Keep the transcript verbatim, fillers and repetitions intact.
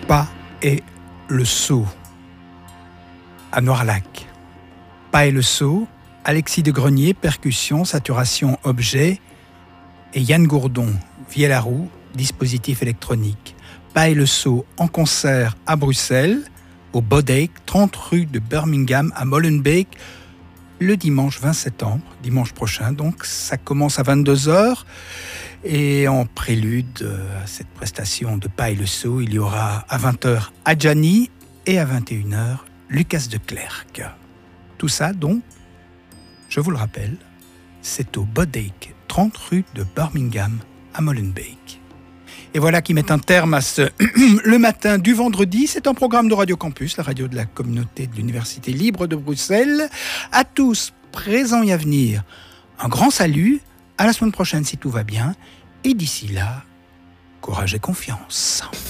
Pas et le Sceau à Noirlac. Pas et le Sceau, Alexis de Grenier, percussion, saturation, objet, et Yann Gourdon, vielle à roue, dispositif électronique. Pas et le Sceau en concert à Bruxelles, au Bodake, trente rue de Birmingham à Molenbeek, le dimanche vingt septembre, dimanche prochain. Donc ça commence à vingt-deux heures. Et en prélude à cette prestation de Pas et le Sceau, il y aura à vingt heures Adjani et à vingt et une heures Lucas de Clercq. Tout ça donc, je vous le rappelle, c'est au Bodake, trente rue de Birmingham à Molenbeek. Et voilà qui met un terme à ce le matin du vendredi. C'est un programme de Radio Campus, la radio de la communauté de l'Université libre de Bruxelles. À tous, présents et à venir, un grand salut. À la semaine prochaine si tout va bien. Et d'ici là, courage et confiance.